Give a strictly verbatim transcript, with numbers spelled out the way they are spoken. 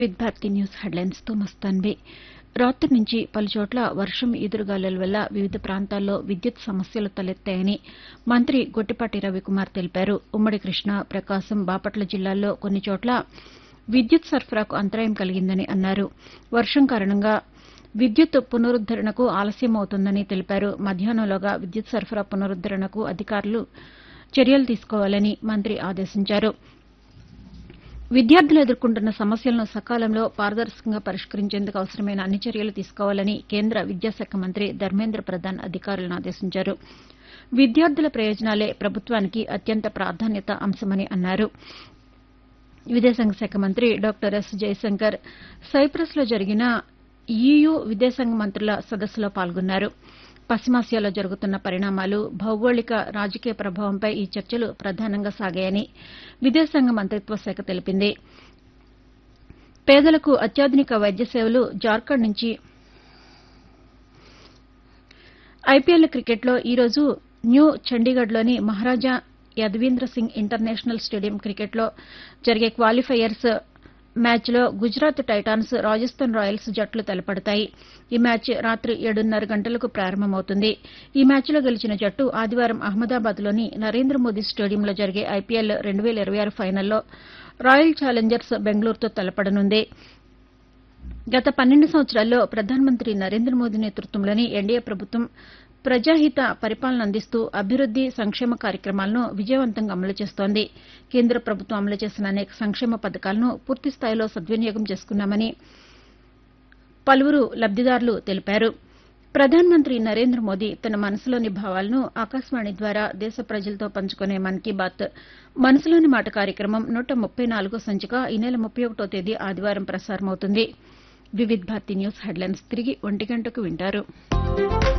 With Bharati news హెడ్లైన్స్తో మస్తాన్వి. రాత్రి నుంచి పలుచోట్ల వర్షం, ఈదురుగాలుల వల్ల వివిధ ప్రాంతాల్లో విద్యుత్ సమస్యలు తలెత్తాయని మంత్రి గొట్టిపాటి రవికుమార్ తెలిపారు. ఉమ్మడి కృష్ణా, ప్రకాశం, బాపట్ల జిల్లాల్లో కొన్ని చోట్ల విద్యుత్ సరఫరాకు అంతరాయం కలిగిందని అన్నారు. వర్షం కారణంగా విద్యుత్ పునరుద్దరణకు ఆలస్యమవుతోందని తెలిపారు. మధ్యాహ్నంలోగా విద్యుత్ సరఫరా పునరుద్దరణకు అధికారులు చర్యలు తీసుకోవాలని మంత్రి ఆదేశించారు. విద్యార్థులు ఎదుర్కొంటున్న సమస్యలను సకాలంలో పారదర్శకంగా పరిష్కరించేందుకు అవసరమైన అన్ని చర్యలు తీసుకోవాలని కేంద్ర విద్యాశాఖ మంత్రి ధర్మేంద్ర ప్రధాన్ అధికారులను ఆదేశించారు. విద్యార్థుల ప్రయోజనాలే ప్రభుత్వానికి అత్యంత ప్రాధాన్యత అంశమని అన్నారు. విదేశాంగ శాఖ మంత్రి డాక్టర్ ఎస్ జయశంకర్ సైప్రస్లో జరిగిన ఈయూ విదేశాంగ మంత్రుల సదస్సులో పాల్గొన్నారు. పశ్చిమాసియాలో జరుగుతున్న పరిణామాలు, భౌగోళిక, రాజకీయ ప్రభావంపై ఈ చర్చలు ప్రధానంగా సాగాయని విదేశాంగ మంత్రిత్వ శాఖ తెలిపింది. పేదలకు అత్యాధునిక వైద్య సేవలు జార్ఖండ్ నుంచి ఐపీఎల్ క్రికెట్లో ఈరోజు న్యూ చండీగఢ్లోని మహారాజా యదువీంద్ర సింగ్ ఇంటర్నేషనల్ స్టేడియం క్రికెట్లో జరిగే క్వాలిఫైయర్స్ మ్యాచ్లో గుజరాత్ టైటాన్స్, రాజస్థాన్ రాయల్స్ జట్లు తలపడతాయి. ఈ మ్యాచ్ రాత్రి ఏడున్నర గంటలకు ప్రారంభమవుతుంది. ఈ మ్యాచ్లో గెలిచిన జట్టు ఆదివారం అహ్మదాబాద్లోని నరేంద్ర మోదీ స్టేడియంలో జరిగే ఐపీఎల్ రెండు వేల ఇరవై ఆరు ఫైనల్లో రాయల్ ఛాలెంజర్స్ బెంగళూరుతో తలపడనుంది. గత పన్నెండు సంవత్సరాల్లో ప్రధానమంత్రి నరేంద్ర మోదీ నేతృత్వంలోని ఎన్డీఏ ప్రభుత్వం ప్రజాహిత పరిపాలన అందిస్తూ అభివృద్ది, సంక్షేమ కార్యక్రమాలను విజయవంతంగా అమలు చేస్తోంది. కేంద్ర ప్రభుత్వం అమలు చేసిన అనేక సంక్షేమ పథకాలను పూర్తిస్థాయిలో సద్వినియోగం చేసుకున్నామని పలువురు లబ్దిదారులు తెలిపారు. ప్రధానమంత్రి నరేంద్ర మోదీ తన మనసులోని భావాలను ఆకాశవాణి ద్వారా దేశ ప్రజలతో పంచుకునే మన్ కీ బాత్ మనసులోని మాట కార్యక్రమం నూట ముప్పై నాలుగో సంచిక ఈ నెల ముప్పై ఒకటో తేదీ ఆదివారం ప్రసారమవుతుంది. వివిధ్ భారతి న్యూస్ హెడ్లైన్స్ తిరిగి ఒంటి గంటకు వింటారు.